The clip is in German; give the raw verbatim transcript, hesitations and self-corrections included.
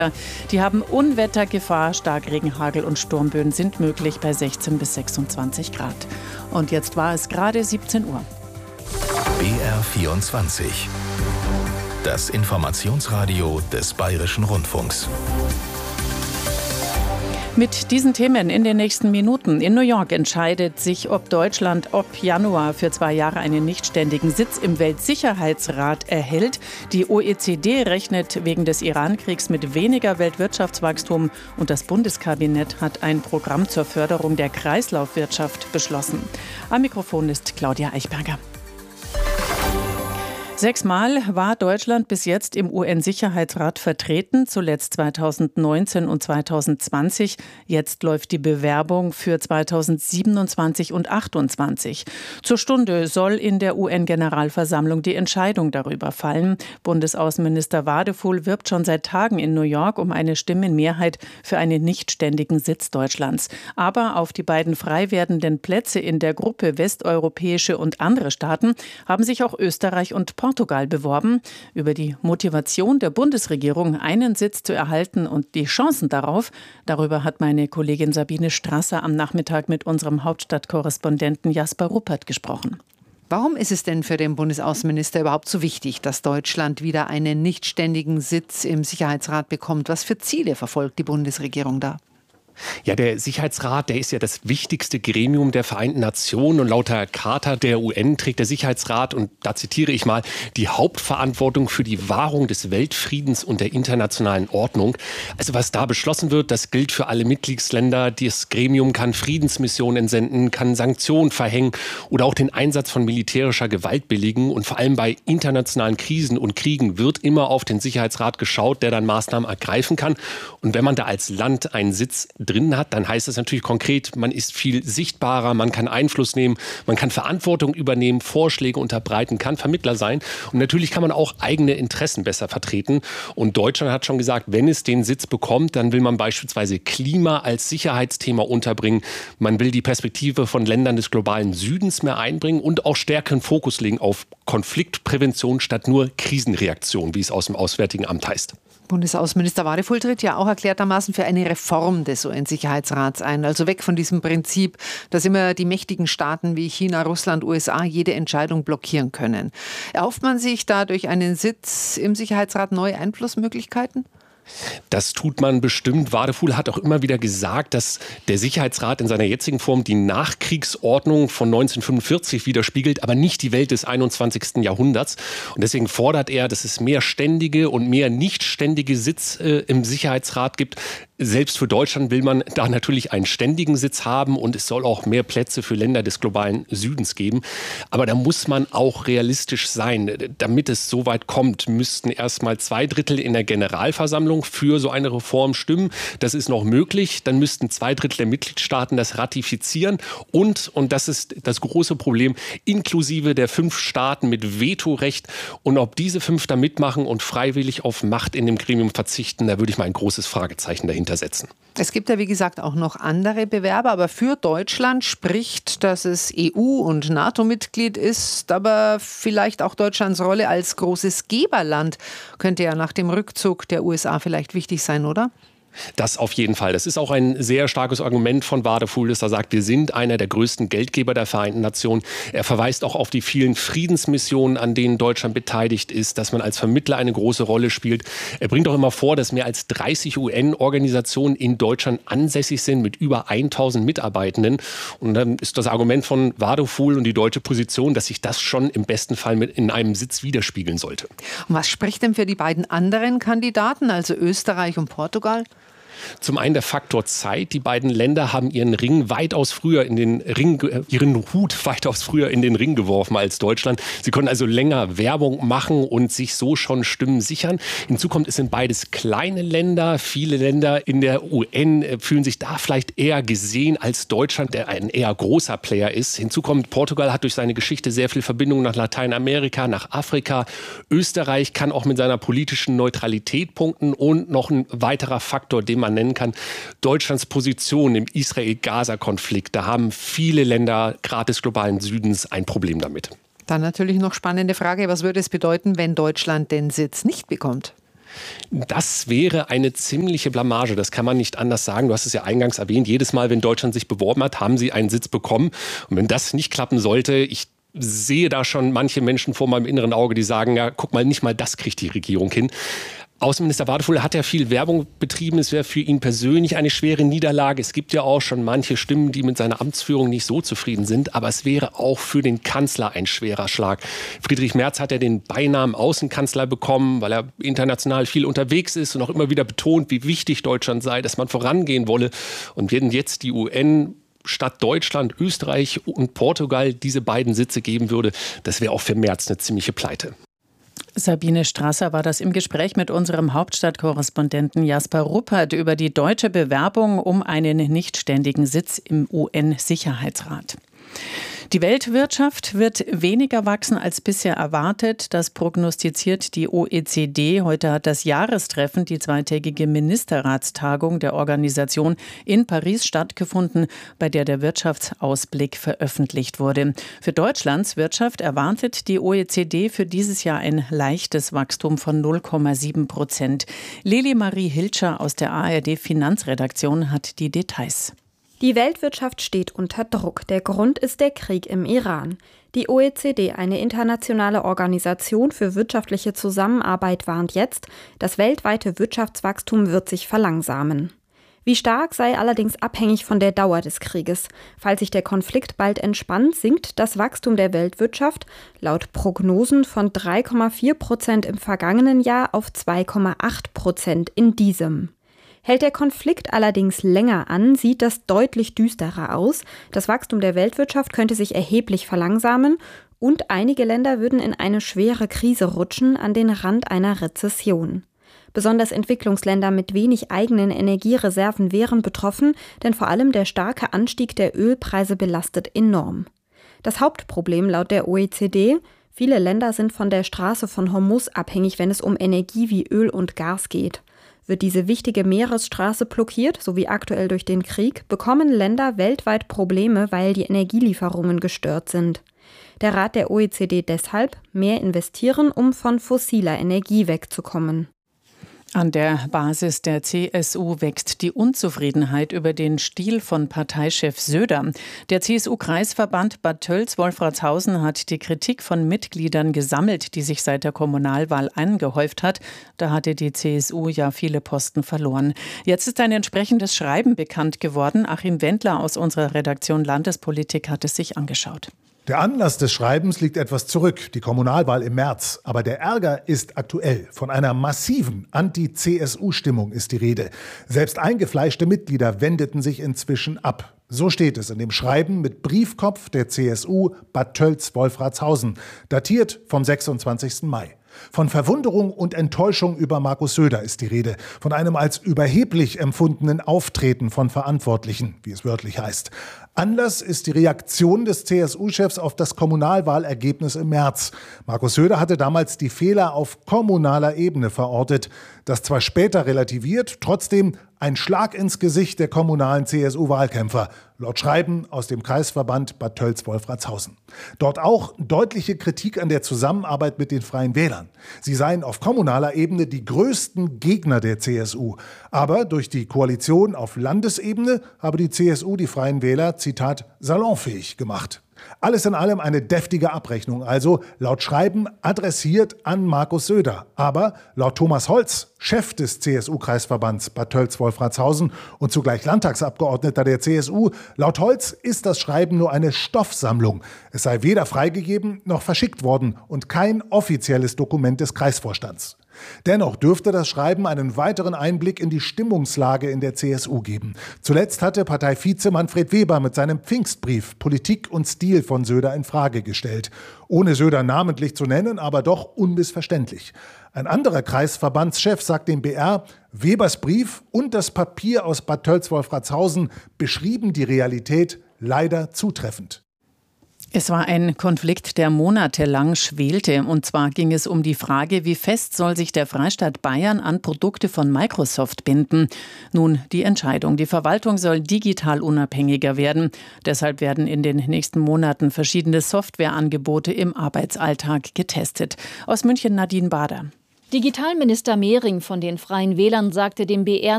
Die haben Unwettergefahr, Starkregen, Hagel und Sturmböen sind möglich bei sechzehn bis sechsundzwanzig Grad. Und jetzt war es gerade siebzehn Uhr. B R vierundzwanzig. Das Informationsradio des Bayerischen Rundfunks. Mit diesen Themen in den nächsten Minuten. In New York entscheidet sich, ob Deutschland ab Januar für zwei Jahre einen nichtständigen Sitz im Weltsicherheitsrat erhält. Die O E C D rechnet wegen des Iran-Kriegs mit weniger Weltwirtschaftswachstum und das Bundeskabinett hat ein Programm zur Förderung der Kreislaufwirtschaft beschlossen. Am Mikrofon ist Claudia Eichberger. Sechsmal war Deutschland bis jetzt im U N-Sicherheitsrat vertreten, zuletzt zweitausendneunzehn und zweitausendzwanzig. Jetzt läuft die Bewerbung für zweitausendsiebenundzwanzig und achtundzwanzig. Zur Stunde soll in der U N-Generalversammlung die Entscheidung darüber fallen. Bundesaußenminister Wadefuhl wirbt schon seit Tagen in New York um eine Stimmenmehrheit für einen nichtständigen Sitz Deutschlands. Aber auf die beiden frei werdenden Plätze in der Gruppe westeuropäische und andere Staaten haben sich auch Österreich und Portugal Portugal beworben. Über die Motivation der Bundesregierung, einen Sitz zu erhalten und die Chancen darauf, darüber hat meine Kollegin Sabine Strasser am Nachmittag mit unserem Hauptstadtkorrespondenten Jasper Ruppert gesprochen. Warum ist es denn für den Bundesaußenminister überhaupt so wichtig, dass Deutschland wieder einen nichtständigen Sitz im Sicherheitsrat bekommt? Was für Ziele verfolgt die Bundesregierung da? Ja, der Sicherheitsrat, der ist ja das wichtigste Gremium der Vereinten Nationen und laut der Charta der U N trägt der Sicherheitsrat, und da zitiere ich mal, die Hauptverantwortung für die Wahrung des Weltfriedens und der internationalen Ordnung. Also was da beschlossen wird, das gilt für alle Mitgliedsländer. Das Gremium kann Friedensmissionen entsenden, kann Sanktionen verhängen oder auch den Einsatz von militärischer Gewalt billigen. Und vor allem bei internationalen Krisen und Kriegen wird immer auf den Sicherheitsrat geschaut, der dann Maßnahmen ergreifen kann. Und wenn man da als Land einen Sitz drin hat, dann heißt das natürlich konkret, man ist viel sichtbarer, man kann Einfluss nehmen, man kann Verantwortung übernehmen, Vorschläge unterbreiten, kann Vermittler sein. Und natürlich kann man auch eigene Interessen besser vertreten. Und Deutschland hat schon gesagt, wenn es den Sitz bekommt, dann will man beispielsweise Klima als Sicherheitsthema unterbringen. Man will die Perspektive von Ländern des globalen Südens mehr einbringen und auch stärkeren Fokus legen auf Konfliktprävention statt nur Krisenreaktion, wie es aus dem Auswärtigen Amt heißt. Bundesaußenminister Wadefuhl tritt ja auch erklärtermaßen für eine Reform des U N-Sicherheitsrats ein. Also weg von diesem Prinzip, dass immer die mächtigen Staaten wie China, Russland, U S A jede Entscheidung blockieren können. Erhofft man sich da durch einen Sitz im Sicherheitsrat neue Einflussmöglichkeiten? Das tut man bestimmt. Wadefuhl hat auch immer wieder gesagt, dass der Sicherheitsrat in seiner jetzigen Form die Nachkriegsordnung von neunzehnhundertfünfundvierzig widerspiegelt, aber nicht die Welt des einundzwanzigsten Jahrhunderts. Und deswegen fordert er, dass es mehr ständige und mehr nichtständige Sitz äh, im Sicherheitsrat gibt. Selbst für Deutschland will man da natürlich einen ständigen Sitz haben und es soll auch mehr Plätze für Länder des globalen Südens geben. Aber da muss man auch realistisch sein. Damit es so weit kommt, müssten erst mal zwei Drittel in der Generalversammlung für so eine Reform stimmen. Das ist noch möglich. Dann müssten zwei Drittel der Mitgliedstaaten das ratifizieren. Und, und das ist das große Problem, inklusive der fünf Staaten mit Vetorecht. Und ob diese fünf da mitmachen und freiwillig auf Macht in dem Gremium verzichten, da würde ich mal ein großes Fragezeichen dahinter setzen. Es gibt ja, wie gesagt, auch noch andere Bewerber, aber für Deutschland spricht, dass es E U- und NATO-Mitglied ist, aber vielleicht auch Deutschlands Rolle als großes Geberland könnte ja nach dem Rückzug der U S A vielleicht wichtig sein, oder? Das auf jeden Fall. Das ist auch ein sehr starkes Argument von Wadefuhl, dass er sagt, wir sind einer der größten Geldgeber der Vereinten Nationen. Er verweist auch auf die vielen Friedensmissionen, an denen Deutschland beteiligt ist, dass man als Vermittler eine große Rolle spielt. Er bringt auch immer vor, dass mehr als dreißig U N-Organisationen in Deutschland ansässig sind mit über tausend Mitarbeitenden. Und dann ist das Argument von Wadefuhl und die deutsche Position, dass sich das schon im besten Fall mit in einem Sitz widerspiegeln sollte. Und was spricht denn für die beiden anderen Kandidaten, also Österreich und Portugal? Zum einen der Faktor Zeit. Die beiden Länder haben ihren Ring weitaus früher in den Ring, ihren Hut weitaus früher in den Ring geworfen als Deutschland. Sie konnten also länger Werbung machen und sich so schon Stimmen sichern. Hinzu kommt, es sind beides kleine Länder. Viele Länder in der U N fühlen sich da vielleicht eher gesehen als Deutschland, der ein eher großer Player ist. Hinzu kommt, Portugal hat durch seine Geschichte sehr viel Verbindung nach Lateinamerika, nach Afrika. Österreich kann auch mit seiner politischen Neutralität punkten. Und noch ein weiterer Faktor, den man nennen kann, Deutschlands Position im Israel-Gaza-Konflikt. Da haben viele Länder, gerade des globalen Südens, ein Problem damit. Dann natürlich noch spannende Frage, was würde es bedeuten, wenn Deutschland den Sitz nicht bekommt? Das wäre eine ziemliche Blamage, das kann man nicht anders sagen. Du hast es ja eingangs erwähnt, jedes Mal, wenn Deutschland sich beworben hat, haben sie einen Sitz bekommen. Und wenn das nicht klappen sollte, ich sehe da schon manche Menschen vor meinem inneren Auge, die sagen, ja, guck mal, nicht mal das kriegt die Regierung hin. Außenminister Wadefuhl hat ja viel Werbung betrieben. Es wäre für ihn persönlich eine schwere Niederlage. Es gibt ja auch schon manche Stimmen, die mit seiner Amtsführung nicht so zufrieden sind. Aber es wäre auch für den Kanzler ein schwerer Schlag. Friedrich Merz hat ja den Beinamen Außenkanzler bekommen, weil er international viel unterwegs ist und auch immer wieder betont, wie wichtig Deutschland sei, dass man vorangehen wolle. Und wenn jetzt die U N statt Deutschland, Österreich und Portugal diese beiden Sitze geben würde, das wäre auch für Merz eine ziemliche Pleite. Sabine Strasser war das im Gespräch mit unserem Hauptstadtkorrespondenten Jasper Ruppert über die deutsche Bewerbung um einen nichtständigen Sitz im U N-Sicherheitsrat. Die Weltwirtschaft wird weniger wachsen als bisher erwartet. Das prognostiziert die O E C D. Heute hat das Jahrestreffen, die zweitägige Ministerratstagung der Organisation in Paris stattgefunden, bei der der Wirtschaftsausblick veröffentlicht wurde. Für Deutschlands Wirtschaft erwartet die O E C D für dieses Jahr ein leichtes Wachstum von null Komma sieben Prozent. Lili Marie Hilscher aus der A R D-Finanzredaktion hat die Details. Die Weltwirtschaft steht unter Druck. Der Grund ist der Krieg im Iran. Die O E C D, eine internationale Organisation für wirtschaftliche Zusammenarbeit, warnt jetzt, das weltweite Wirtschaftswachstum wird sich verlangsamen. Wie stark sei allerdings abhängig von der Dauer des Krieges. Falls sich der Konflikt bald entspannt, sinkt das Wachstum der Weltwirtschaft laut Prognosen von drei Komma vier Prozent im vergangenen Jahr auf zwei Komma acht Prozent in diesem. Hält der Konflikt allerdings länger an, sieht das deutlich düsterer aus. Das Wachstum der Weltwirtschaft könnte sich erheblich verlangsamen und einige Länder würden in eine schwere Krise rutschen, an den Rand einer Rezession. Besonders Entwicklungsländer mit wenig eigenen Energiereserven wären betroffen, denn vor allem der starke Anstieg der Ölpreise belastet enorm. Das Hauptproblem laut der O E C D: viele Länder sind von der Straße von Hormuz abhängig, wenn es um Energie wie Öl und Gas geht. Wird diese wichtige Meeresstraße blockiert, so wie aktuell durch den Krieg, bekommen Länder weltweit Probleme, weil die Energielieferungen gestört sind. Der Rat der O E C D deshalb: mehr investieren, um von fossiler Energie wegzukommen. An der Basis der C S U wächst die Unzufriedenheit über den Stil von Parteichef Söder. Der C S U-Kreisverband Bad Tölz-Wolfratshausen hat die Kritik von Mitgliedern gesammelt, die sich seit der Kommunalwahl angehäuft hat. Da hatte die C S U ja viele Posten verloren. Jetzt ist ein entsprechendes Schreiben bekannt geworden. Achim Wendler aus unserer Redaktion Landespolitik hat es sich angeschaut. Der Anlass des Schreibens liegt etwas zurück, die Kommunalwahl im März. Aber der Ärger ist aktuell. Von einer massiven Anti-C S U-Stimmung ist die Rede. Selbst eingefleischte Mitglieder wendeten sich inzwischen ab. So steht es in dem Schreiben mit Briefkopf der C S U Bad Tölz-Wolfratshausen, datiert vom sechsundzwanzigsten Mai. Von Verwunderung und Enttäuschung über Markus Söder ist die Rede, von einem als überheblich empfundenen Auftreten von Verantwortlichen, wie es wörtlich heißt. Anlass ist die Reaktion des C S U-Chefs auf das Kommunalwahlergebnis im März. Markus Söder hatte damals die Fehler auf kommunaler Ebene verortet. Das zwar später relativiert, trotzdem ein Schlag ins Gesicht der kommunalen C S U-Wahlkämpfer. Laut Schreiben aus dem Kreisverband Bad Tölz-Wolfratshausen. Dort auch deutliche Kritik an der Zusammenarbeit mit den Freien Wählern. Sie seien auf kommunaler Ebene die größten Gegner der C S U. Aber durch die Koalition auf Landesebene habe die C S U die Freien Wähler, Zitat, salonfähig gemacht. Alles in allem eine deftige Abrechnung, also laut Schreiben adressiert an Markus Söder. Aber laut Thomas Holz, Chef des C S U-Kreisverbands Bad Tölz-Wolfratshausen und zugleich Landtagsabgeordneter der C S U, laut Holz ist das Schreiben nur eine Stoffsammlung. Es sei weder freigegeben noch verschickt worden und kein offizielles Dokument des Kreisvorstands. Dennoch dürfte das Schreiben einen weiteren Einblick in die Stimmungslage in der C S U geben. Zuletzt hatte Parteivize Manfred Weber mit seinem Pfingstbrief Politik und Stil von Söder in Frage gestellt. Ohne Söder namentlich zu nennen, aber doch unmissverständlich. Ein anderer Kreisverbandschef sagt dem B R, Webers Brief und das Papier aus Bad Tölz-Wolfratshausen beschrieben die Realität leider zutreffend. Es war ein Konflikt, der monatelang schwelte. Und zwar ging es um die Frage, wie fest soll sich der Freistaat Bayern an Produkte von Microsoft binden. Nun die Entscheidung. Die Verwaltung soll digital unabhängiger werden. Deshalb werden in den nächsten Monaten verschiedene Softwareangebote im Arbeitsalltag getestet. Aus München Nadine Bader. Digitalminister Mehring von den Freien Wählern sagte dem B R